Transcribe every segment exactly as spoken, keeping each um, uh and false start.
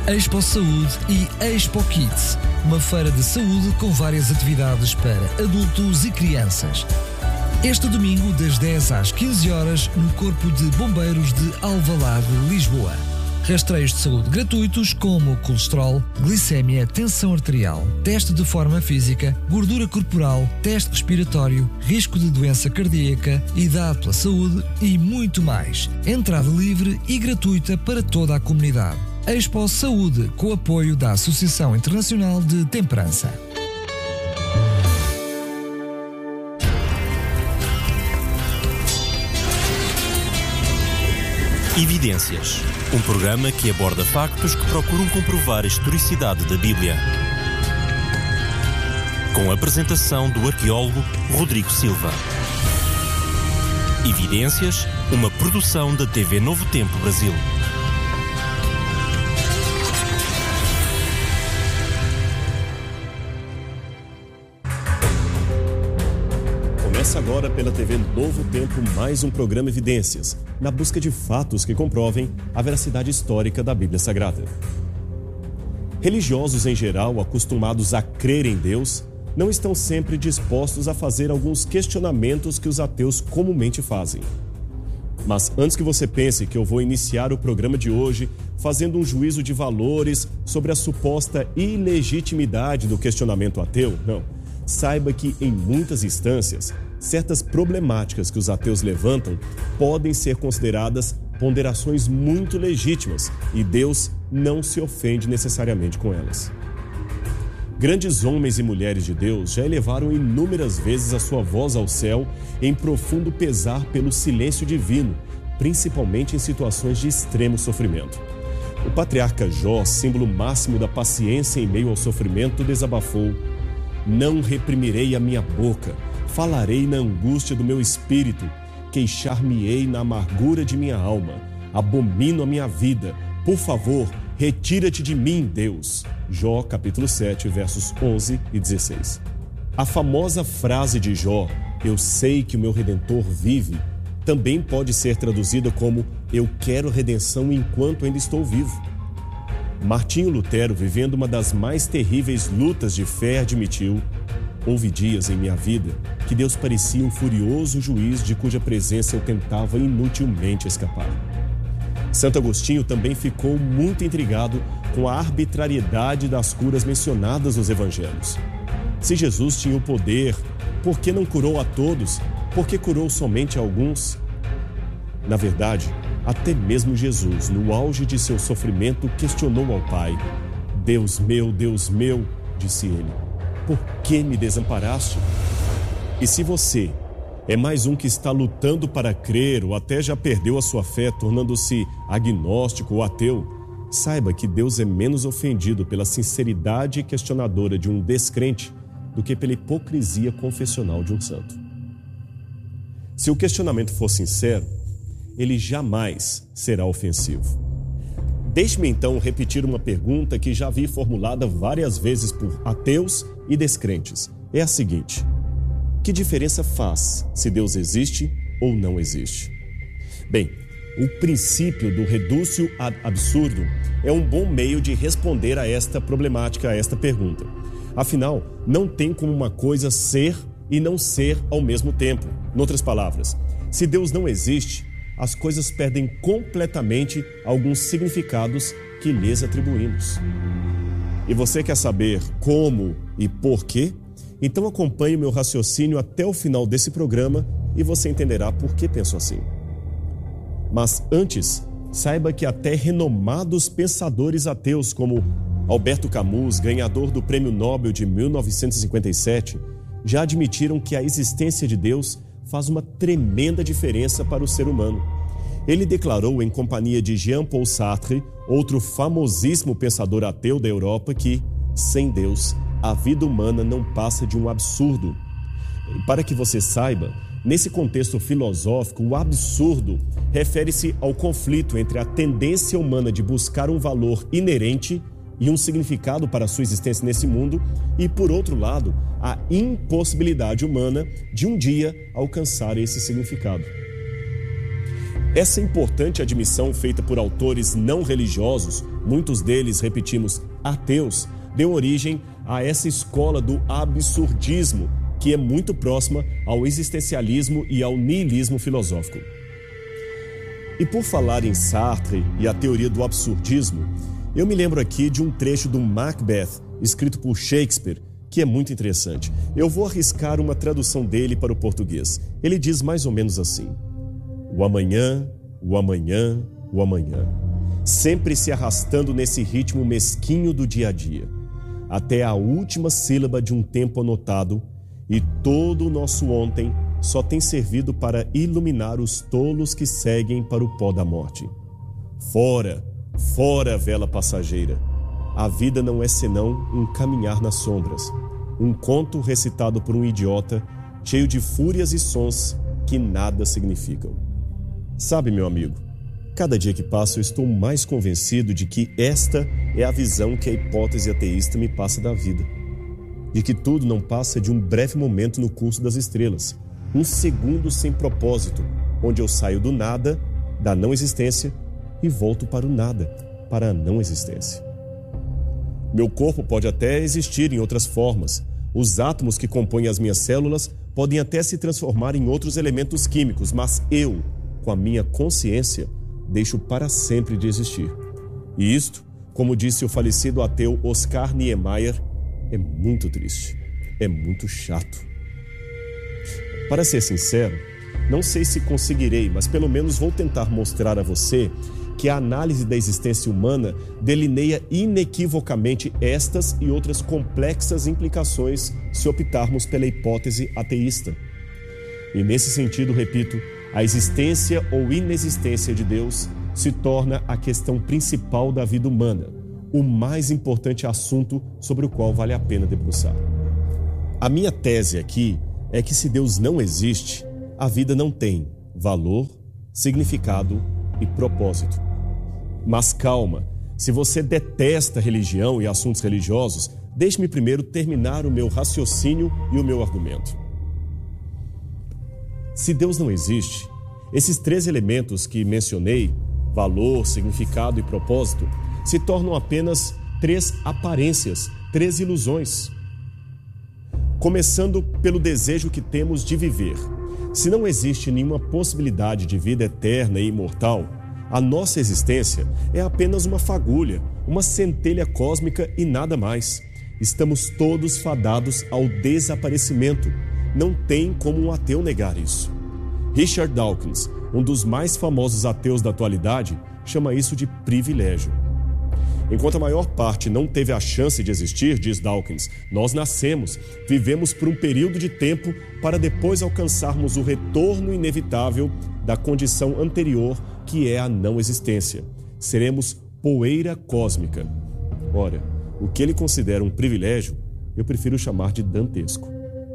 Expo Saúde e Expo Kids, uma feira de saúde com várias atividades para adultos e crianças. Este domingo, das dez às quinze horas, no Corpo de Bombeiros de Alvalade, Lisboa. Rastreios de saúde gratuitos como colesterol, glicémia, tensão arterial, teste de forma física, gordura corporal, teste respiratório, risco de doença cardíaca, idade pela saúde e muito mais. Entrada livre e gratuita para toda a comunidade. Expo Saúde, com apoio da Associação Internacional de Temperança. Evidências, um programa que aborda factos que procuram comprovar a historicidade da Bíblia. Com a apresentação do arqueólogo Rodrigo Silva. Evidências, uma produção da T V Novo Tempo Brasil. Começa agora pela T V Novo Tempo mais um programa Evidências, na busca de fatos que comprovem a veracidade histórica da Bíblia Sagrada. Religiosos em geral, acostumados a crer em Deus, não estão sempre dispostos a fazer alguns questionamentos que os ateus comumente fazem. Mas antes que você pense que eu vou iniciar o programa de hoje fazendo um juízo de valores sobre a suposta ilegitimidade do questionamento ateu, não. Saiba que, em muitas instâncias, certas problemáticas que os ateus levantam podem ser consideradas ponderações muito legítimas e Deus não se ofende necessariamente com elas. Grandes homens e mulheres de Deus já elevaram inúmeras vezes a sua voz ao céu em profundo pesar pelo silêncio divino, principalmente em situações de extremo sofrimento. O patriarca Jó, símbolo máximo da paciência em meio ao sofrimento, desabafou: "Não reprimirei a minha boca, falarei na angústia do meu espírito, queixar-me-ei na amargura de minha alma, abomino a minha vida, por favor, retira-te de mim, Deus." Jó, capítulo sete, versos onze e dezesseis. A famosa frase de Jó, "Eu sei que o meu Redentor vive", também pode ser traduzida como "Eu quero redenção enquanto ainda estou vivo". Martinho Lutero, vivendo uma das mais terríveis lutas de fé, admitiu: "Houve dias em minha vida que Deus parecia um furioso juiz de cuja presença eu tentava inutilmente escapar." Santo Agostinho também ficou muito intrigado com a arbitrariedade das curas mencionadas nos evangelhos. Se Jesus tinha o poder, por que não curou a todos? Por que curou somente a alguns? Na verdade, até mesmo Jesus, no auge de seu sofrimento, questionou ao Pai: "Deus meu, Deus meu", disse ele, "por que me desamparaste?" E se você é mais um que está lutando para crer ou até já perdeu a sua fé, tornando-se agnóstico ou ateu, saiba que Deus é menos ofendido pela sinceridade questionadora de um descrente do que pela hipocrisia confessional de um santo. Se o questionamento for sincero, ele jamais será ofensivo. Deixe-me então repetir uma pergunta que já vi formulada várias vezes por ateus e descrentes. É a seguinte: que diferença faz se Deus existe ou não existe? Bem, o princípio do redúcio ad absurdum é um bom meio de responder a esta problemática, a esta pergunta. Afinal, não tem como uma coisa ser e não ser ao mesmo tempo. Em outras palavras, se Deus não existe, as coisas perdem completamente alguns significados que lhes atribuímos. E você quer saber como e por quê? Então acompanhe meu raciocínio até o final desse programa e você entenderá por que penso assim. Mas antes, saiba que até renomados pensadores ateus como Alberto Camus, ganhador do Prêmio Nobel de mil novecentos e cinquenta e sete, já admitiram que a existência de Deus faz uma tremenda diferença para o ser humano. Ele declarou em companhia de Jean-Paul Sartre, outro famosíssimo pensador ateu da Europa, que, sem Deus, a vida humana não passa de um absurdo. E para que você saiba, nesse contexto filosófico, o absurdo refere-se ao conflito entre a tendência humana de buscar um valor inerente e um significado para a sua existência nesse mundo e, por outro lado, a impossibilidade humana de um dia alcançar esse significado. Essa importante admissão feita por autores não religiosos, muitos deles, repetimos, ateus, deu origem a essa escola do absurdismo, que é muito próxima ao existencialismo e ao niilismo filosófico. E por falar em Sartre e a teoria do absurdismo, eu me lembro aqui de um trecho do Macbeth, escrito por Shakespeare, que é muito interessante. Eu vou arriscar uma tradução dele para o português. Ele diz mais ou menos assim: o amanhã, o amanhã, o amanhã, sempre se arrastando nesse ritmo mesquinho do dia a dia, até a última sílaba de um tempo anotado, e todo o nosso ontem só tem servido para iluminar os tolos que seguem para o pó da morte. Fora, fora, vela passageira. A vida não é senão um caminhar nas sombras, um conto recitado por um idiota, cheio de fúrias e sons que nada significam. Sabe, meu amigo, cada dia que passa eu estou mais convencido de que esta é a visão que a hipótese ateísta me passa da vida. De que tudo não passa de um breve momento no curso das estrelas, um segundo sem propósito, onde eu saio do nada, da não existência, e volto para o nada, para a não existência. Meu corpo pode até existir em outras formas. Os átomos que compõem as minhas células podem até se transformar em outros elementos químicos, mas eu, com a minha consciência, deixo para sempre de existir. E isto, como disse o falecido ateu Oscar Niemeyer, é muito triste, é muito chato. Para ser sincero, não sei se conseguirei, mas pelo menos vou tentar mostrar a você que a análise da existência humana delineia inequivocamente estas e outras complexas implicações se optarmos pela hipótese ateísta. E nesse sentido, repito, a existência ou inexistência de Deus se torna a questão principal da vida humana, o mais importante assunto sobre o qual vale a pena debruçar. A minha tese aqui é que se Deus não existe, a vida não tem valor, significado e propósito. Mas calma, se você detesta religião e assuntos religiosos, deixe-me primeiro terminar o meu raciocínio e o meu argumento. Se Deus não existe, esses três elementos que mencionei, valor, significado e propósito, se tornam apenas três aparências, três ilusões. Começando pelo desejo que temos de viver. Se não existe nenhuma possibilidade de vida eterna e imortal, a nossa existência é apenas uma fagulha, uma centelha cósmica e nada mais. Estamos todos fadados ao desaparecimento. Não tem como um ateu negar isso. Richard Dawkins, um dos mais famosos ateus da atualidade, chama isso de privilégio. Enquanto a maior parte não teve a chance de existir, diz Dawkins, nós nascemos, vivemos por um período de tempo para depois alcançarmos o retorno inevitável da condição anterior, que é a não existência. Seremos poeira cósmica. Ora, o que ele considera um privilégio, eu prefiro chamar de dantesco.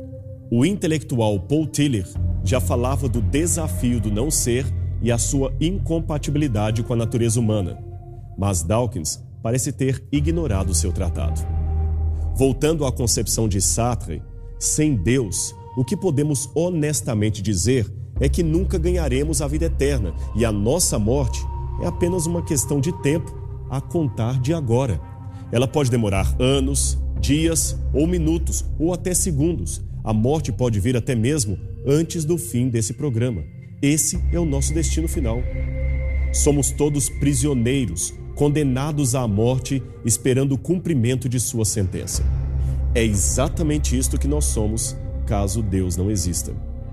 O intelectual Paul Tiller já falava do desafio do não ser e a sua incompatibilidade com a natureza humana, mas Dawkins parece ter ignorado seu tratado. Voltando à concepção de Sartre, sem Deus, o que podemos honestamente dizer é que nunca ganharemos a vida eterna e a nossa morte é apenas uma questão de tempo a contar de agora. Ela pode demorar anos, dias ou minutos ou até segundos. A morte pode vir até mesmo antes do fim desse programa. Esse é o nosso destino final. Somos todos prisioneiros, condenados à morte, esperando o cumprimento de sua sentença. É exatamente isto que nós somos, caso Deus não exista.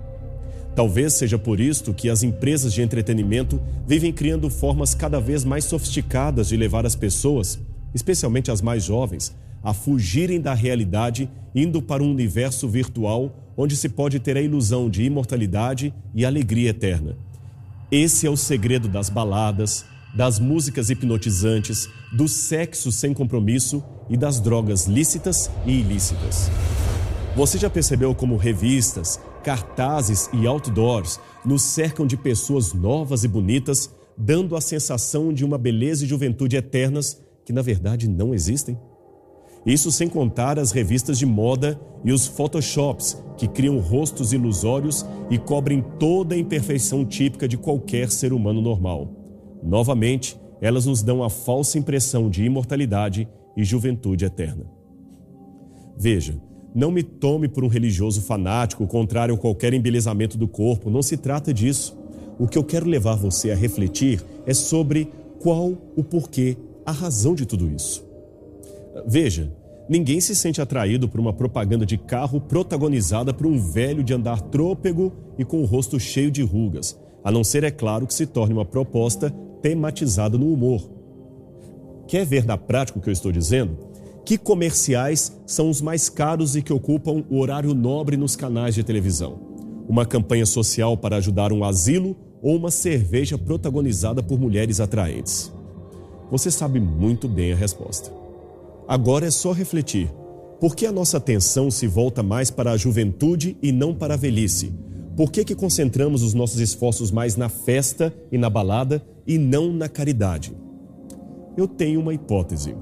Talvez seja por isto que as empresas de entretenimento vivem criando formas cada vez mais sofisticadas de levar as pessoas, especialmente as mais jovens, a fugirem da realidade, indo para um universo virtual onde se pode ter a ilusão de imortalidade e alegria eterna. Esse é o segredo das baladas, das músicas hipnotizantes, do sexo sem compromisso e das drogas lícitas e ilícitas. Você já percebeu como revistas, cartazes e outdoors nos cercam de pessoas novas e bonitas, dando a sensação de uma beleza e juventude eternas que, na verdade, não existem? Isso sem contar as revistas de moda e os photoshops que criam rostos ilusórios e cobrem toda a imperfeição típica de qualquer ser humano normal. Novamente, elas nos dão a falsa impressão de imortalidade e juventude eterna. Veja, não me tome por um religioso fanático contrário a qualquer embelezamento do corpo, não se trata disso. O que eu quero levar você a refletir é sobre qual o porquê, a razão de tudo isso. Veja, ninguém se sente atraído por uma propaganda de carro protagonizada por um velho de andar trôpego e com o rosto cheio de rugas, a não ser, é claro, que se torne uma proposta tematizada no humor. Quer ver na prática o que eu estou dizendo? Que comerciais são os mais caros e que ocupam o horário nobre nos canais de televisão? Uma campanha social para ajudar um asilo ou uma cerveja protagonizada por mulheres atraentes? Você sabe muito bem a resposta. Agora é só refletir. Por que a nossa atenção se volta mais para a juventude e não para a velhice? Por que que concentramos os nossos esforços mais na festa e na balada e não na caridade? Eu tenho uma hipótese.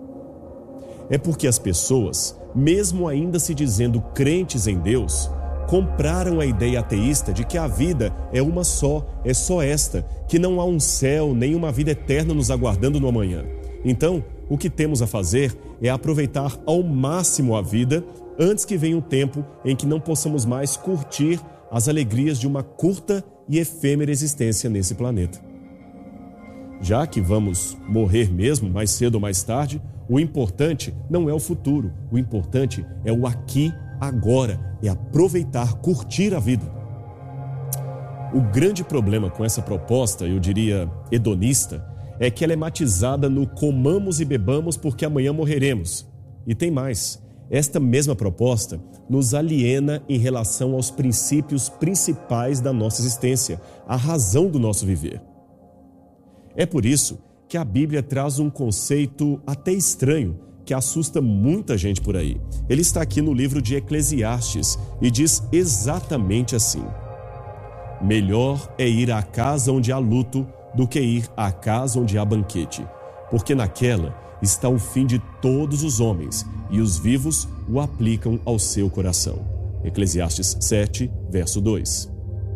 É porque as pessoas, mesmo ainda se dizendo crentes em Deus, compraram a ideia ateísta de que a vida é uma só, é só esta, que não há um céu nem uma vida eterna nos aguardando no amanhã. Então, o que temos a fazer é aproveitar ao máximo a vida antes que venha um tempo em que não possamos mais curtir as alegrias de uma curta e efêmera existência nesse planeta. Já que vamos morrer mesmo mais cedo ou mais tarde, o importante não é o futuro, o importante é o aqui, agora, é aproveitar, curtir a vida. O grande problema com essa proposta, eu diria hedonista, é que ela é matizada no comamos e bebamos porque amanhã morreremos. E tem mais, esta mesma proposta nos aliena em relação aos princípios principais da nossa existência, a razão do nosso viver. É por isso que a Bíblia traz um conceito até estranho, que assusta muita gente por aí. Ele está aqui no livro de Eclesiastes e diz exatamente assim: melhor é ir à casa onde há luto do que ir à casa onde há banquete, porque naquela está o fim de todos os homens, e os vivos o aplicam ao seu coração. Eclesiastes sete, verso dois.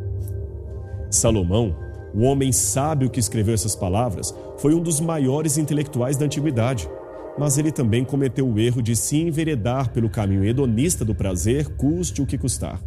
Salomão, o homem sábio que escreveu essas palavras, foi um dos maiores intelectuais da antiguidade, mas ele também cometeu o erro de se enveredar pelo caminho hedonista do prazer, custe o que custar.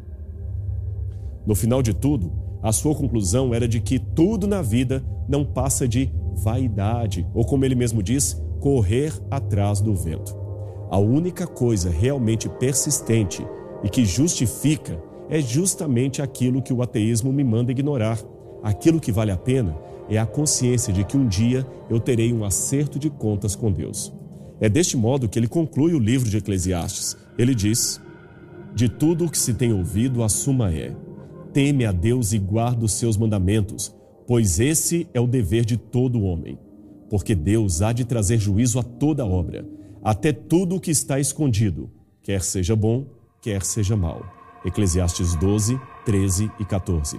No final de tudo, a sua conclusão era de que tudo na vida não passa de vaidade, ou como ele mesmo diz, correr atrás do vento. A única coisa realmente persistente e que justifica é justamente aquilo que o ateísmo me manda ignorar. Aquilo que vale a pena é a consciência de que um dia eu terei um acerto de contas com Deus. É deste modo que ele conclui o livro de Eclesiastes. Ele diz: de tudo o que se tem ouvido, a suma é: teme a Deus e guarda os seus mandamentos, pois esse é o dever de todo homem. Porque Deus há de trazer juízo a toda obra, até tudo o que está escondido, quer seja bom, quer seja mal. Eclesiastes doze, treze e quatorze.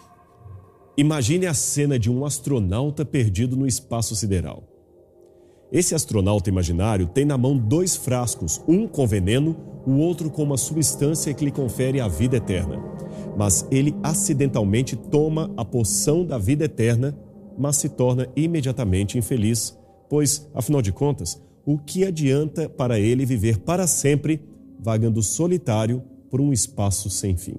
Imagine a cena de um astronauta perdido no espaço sideral. Esse astronauta imaginário tem na mão dois frascos, um com veneno, o outro com uma substância que lhe confere a vida eterna. Mas ele acidentalmente toma a poção da vida eterna, mas se torna imediatamente infeliz, pois, afinal de contas, o que adianta para ele viver para sempre, vagando solitário por um espaço sem fim?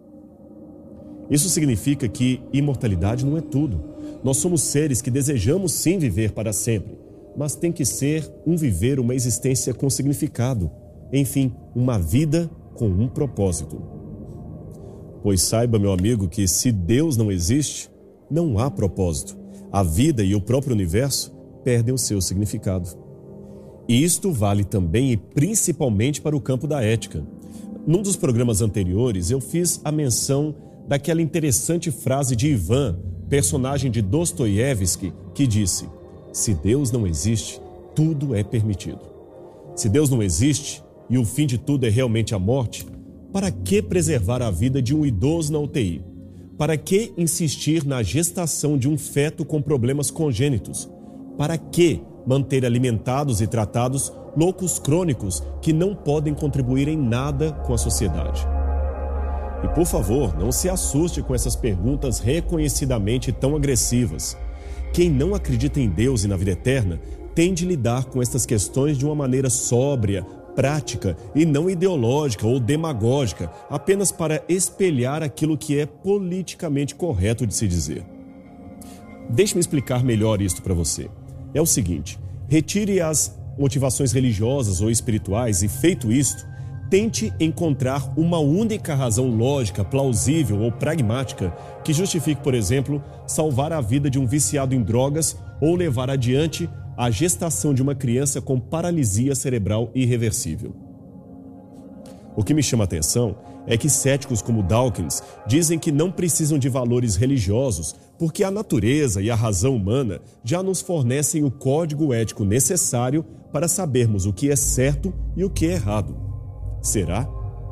Isso significa que imortalidade não é tudo. Nós somos seres que desejamos sim viver para sempre, mas tem que ser um viver, uma existência com significado. Enfim, uma vida com um propósito. Pois saiba, meu amigo, que se Deus não existe, não há propósito. A vida e o próprio universo perdem o seu significado. E isto vale também e principalmente para o campo da ética. Num dos programas anteriores, eu fiz a menção daquela interessante frase de Ivan, personagem de Dostoiévski, que disse: se Deus não existe, tudo é permitido. Se Deus não existe e o fim de tudo é realmente a morte, para que preservar a vida de um idoso na U T I? Para que insistir na gestação de um feto com problemas congênitos? Para que manter alimentados e tratados loucos crônicos que não podem contribuir em nada com a sociedade. E por favor, não se assuste com essas perguntas reconhecidamente tão agressivas. Quem não acredita em Deus e na vida eterna tem de lidar com estas questões de uma maneira sóbria, prática e não ideológica ou demagógica, apenas para espelhar aquilo que é politicamente correto de se dizer. Deixe-me explicar melhor isto para você. É o seguinte, retire as motivações religiosas ou espirituais e, feito isto, tente encontrar uma única razão lógica, plausível ou pragmática que justifique, por exemplo, salvar a vida de um viciado em drogas ou levar adiante a gestação de uma criança com paralisia cerebral irreversível. O que me chama a atenção é que céticos como Dawkins dizem que não precisam de valores religiosos porque a natureza e a razão humana já nos fornecem o código ético necessário para sabermos o que é certo e o que é errado. Será?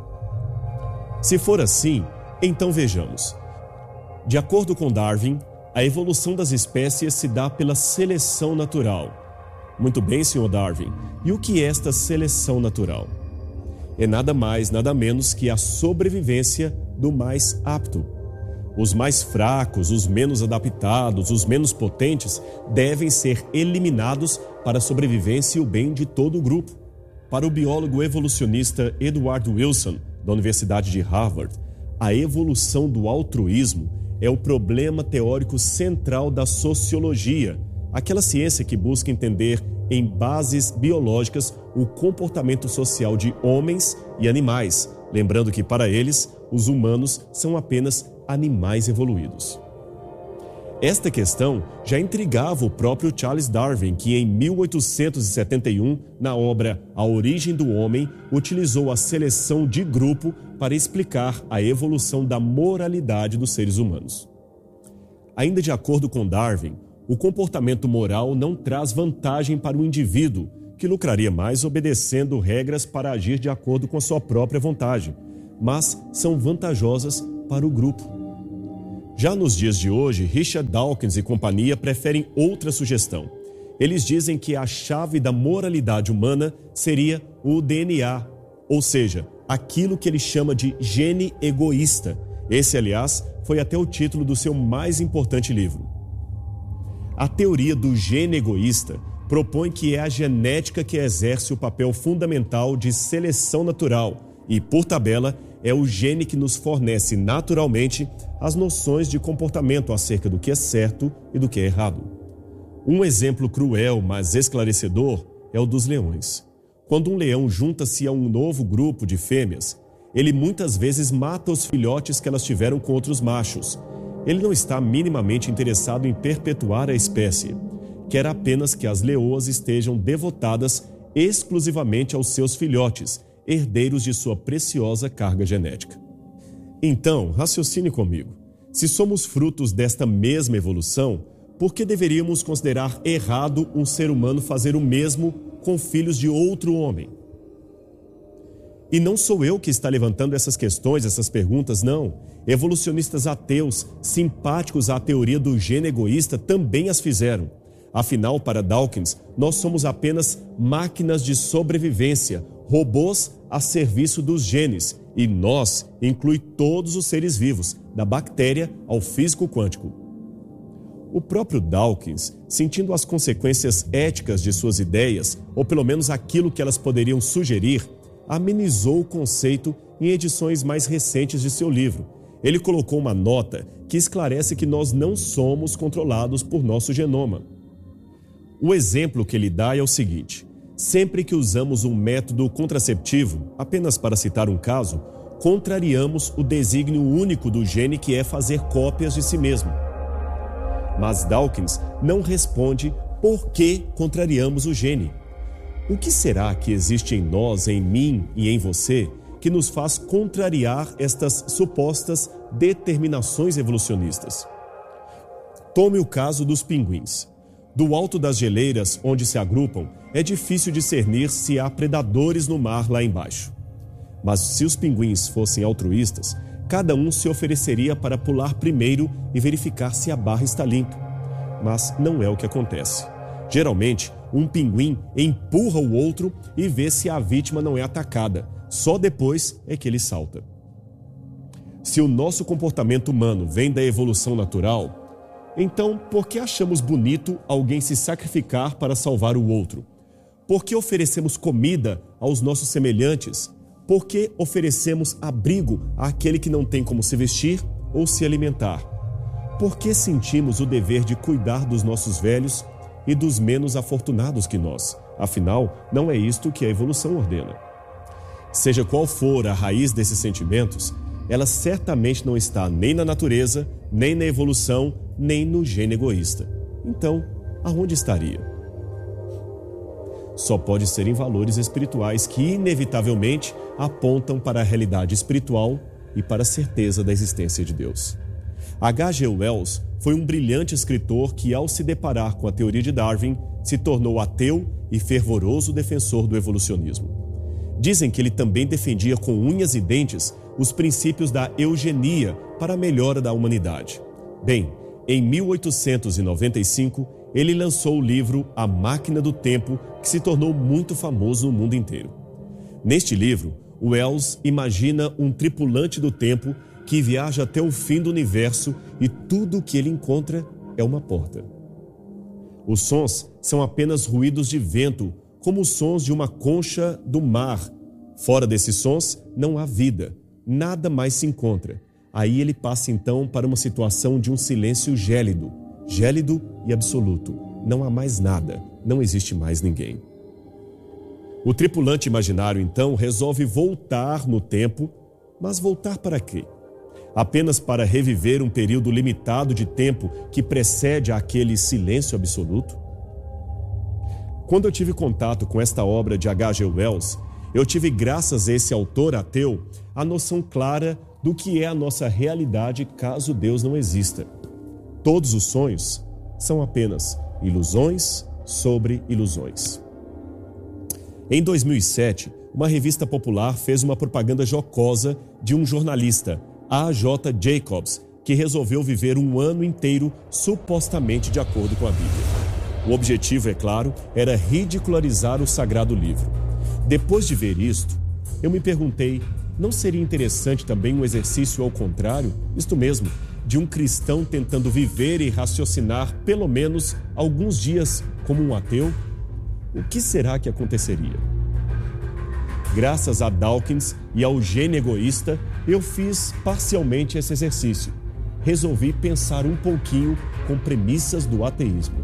Se for assim, então vejamos. De acordo com Darwin, a evolução das espécies se dá pela seleção natural. Muito bem, senhor Darwin. E o que é esta seleção natural? É nada mais, nada menos que a sobrevivência do mais apto. Os mais fracos, os menos adaptados, os menos potentes devem ser eliminados para a sobrevivência e o bem de todo o grupo. Para o biólogo evolucionista Edward Wilson, da Universidade de Harvard, a evolução do altruísmo é o problema teórico central da sociologia, aquela ciência que busca entender em bases biológicas o comportamento social de homens e animais, lembrando que para eles, os humanos são apenas animais evoluídos. Esta questão já intrigava o próprio Charles Darwin, que em mil oitocentos e setenta e um, na obra A Origem do Homem, utilizou a seleção de grupo para explicar a evolução da moralidade dos seres humanos. Ainda de acordo com Darwin, o comportamento moral não traz vantagem para o indivíduo, que lucraria mais obedecendo regras para agir de acordo com a sua própria vontade, mas são vantajosas para o grupo. Já nos dias de hoje, Richard Dawkins e companhia preferem outra sugestão. Eles dizem que a chave da moralidade humana seria o D N A, ou seja, aquilo que ele chama de gene egoísta. Esse, aliás, foi até o título do seu mais importante livro. A teoria do gene egoísta propõe que é a genética que exerce o papel fundamental de seleção natural e, por tabela, é o gene que nos fornece naturalmente as noções de comportamento acerca do que é certo e do que é errado. Um exemplo cruel, mas esclarecedor, é o dos leões. Quando um leão junta-se a um novo grupo de fêmeas, ele muitas vezes mata os filhotes que elas tiveram com outros machos. Ele não está minimamente interessado em perpetuar a espécie. Quer apenas que as leoas estejam devotadas exclusivamente aos seus filhotes, herdeiros de sua preciosa carga genética. Então, raciocine comigo. Se somos frutos desta mesma evolução, por que deveríamos considerar errado um ser humano fazer o mesmo com filhos de outro homem? E não sou eu que está levantando essas questões, essas perguntas, não. Evolucionistas ateus, simpáticos à teoria do gene egoísta, também as fizeram. Afinal, para Dawkins, nós somos apenas máquinas de sobrevivência, robôs a serviço dos genes, e nós inclui todos os seres vivos, da bactéria ao físico quântico. O próprio Dawkins, sentindo as consequências éticas de suas ideias, ou pelo menos aquilo que elas poderiam sugerir, amenizou o conceito em edições mais recentes de seu livro. Ele colocou uma nota que esclarece que nós não somos controlados por nosso genoma. O exemplo que ele dá é o seguinte: sempre que usamos um método contraceptivo, apenas para citar um caso, contrariamos o desígnio único do gene, que é fazer cópias de si mesmo. Mas Dawkins não responde por que contrariamos o gene. O que será que existe em nós, em mim e em você, que nos faz contrariar estas supostas determinações evolucionistas? Tome o caso dos pinguins. Do alto das geleiras onde se agrupam, é difícil discernir se há predadores no mar lá embaixo. Mas se os pinguins fossem altruístas, cada um se ofereceria para pular primeiro e verificar se a barra está limpa. Mas não é o que acontece. Geralmente, um pinguim empurra o outro e vê se a vítima não é atacada. Só depois é que ele salta. Se o nosso comportamento humano vem da evolução natural, então por que achamos bonito alguém se sacrificar para salvar o outro? Por que oferecemos comida aos nossos semelhantes? Por que oferecemos abrigo àquele que não tem como se vestir ou se alimentar? Por que sentimos o dever de cuidar dos nossos velhos e dos menos afortunados que nós? Afinal, não é isto que a evolução ordena. Seja qual for a raiz desses sentimentos, ela certamente não está nem na natureza, nem na evolução, nem no gene egoísta. Então, aonde estaria? Só pode ser em valores espirituais que, inevitavelmente, apontam para a realidade espiritual e para a certeza da existência de Deus. H G Wells foi um brilhante escritor que, ao se deparar com a teoria de Darwin, se tornou ateu e fervoroso defensor do evolucionismo. Dizem que ele também defendia com unhas e dentes os princípios da eugenia para a melhora da humanidade. Bem, em mil oitocentos e noventa e cinco, ele lançou o livro A Máquina do Tempo, que se tornou muito famoso no mundo inteiro. Neste livro, Wells imagina um tripulante do tempo que viaja até o fim do universo e tudo o que ele encontra é uma porta. Os sons são apenas ruídos de vento, como os sons de uma concha do mar. Fora desses sons, não há vida, nada mais se encontra. Aí ele passa então para uma situação de um silêncio gélido, gélido e absoluto. Não há mais nada, não existe mais ninguém. O tripulante imaginário então resolve voltar no tempo, mas voltar para quê? Apenas para reviver um período limitado de tempo que precede aquele silêncio absoluto? Quando eu tive contato com esta obra de H G Wells, eu tive, graças a esse autor ateu, a noção clara do que é a nossa realidade caso Deus não exista. Todos os sonhos são apenas ilusões sobre ilusões. Em dois mil e sete, uma revista popular fez uma propaganda jocosa de um jornalista, A J Jacobs, que resolveu viver um ano inteiro supostamente de acordo com a Bíblia. O objetivo, é claro, era ridicularizar o sagrado livro. Depois de ver isto, eu me perguntei, não seria interessante também um exercício ao contrário, isto mesmo, de um cristão tentando viver e raciocinar pelo menos alguns dias como um ateu? O que será que aconteceria? Graças a Dawkins e ao gene egoísta, eu fiz parcialmente esse exercício. Resolvi pensar um pouquinho com premissas do ateísmo.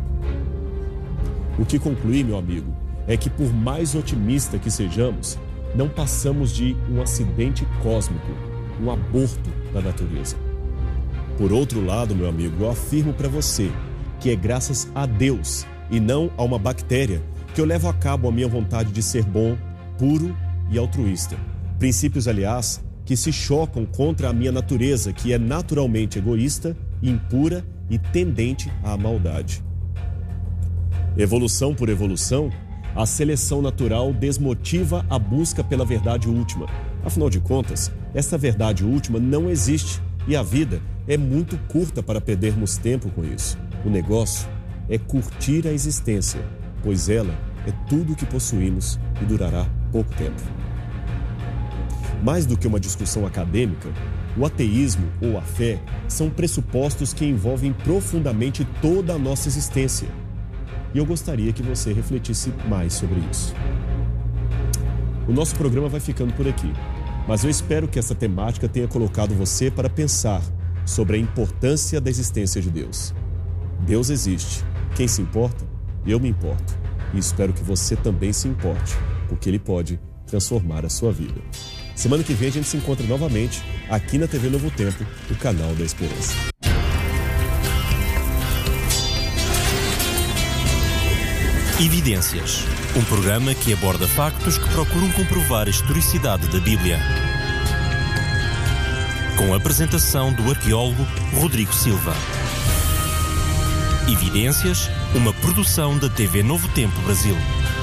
O que concluí, meu amigo, é que por mais otimista que sejamos, não passamos de um acidente cósmico, um aborto da natureza. Por outro lado, meu amigo, eu afirmo para você que é graças a Deus e não a uma bactéria que eu levo a cabo a minha vontade de ser bom, puro e altruísta. Princípios, aliás, que se chocam contra a minha natureza, que é naturalmente egoísta, impura e tendente à maldade. Evolução por evolução, a seleção natural desmotiva a busca pela verdade última. Afinal de contas, essa verdade última não existe e a vida é muito curta para perdermos tempo com isso. O negócio é curtir a existência, pois ela é tudo o que possuímos e durará pouco tempo. Mais do que uma discussão acadêmica, o ateísmo ou a fé são pressupostos que envolvem profundamente toda a nossa existência. E eu gostaria que você refletisse mais sobre isso. O nosso programa vai ficando por aqui, mas eu espero que essa temática tenha colocado você para pensar sobre a importância da existência de Deus. Deus existe. Quem se importa? Eu me importo. E espero que você também se importe, porque Ele pode transformar a sua vida. Semana que vem a gente se encontra novamente aqui na T V Novo Tempo, o canal da Esperança. Evidências, um programa que aborda factos que procuram comprovar a historicidade da Bíblia. Com a apresentação do arqueólogo Rodrigo Silva. Evidências, uma produção da T V Novo Tempo Brasil.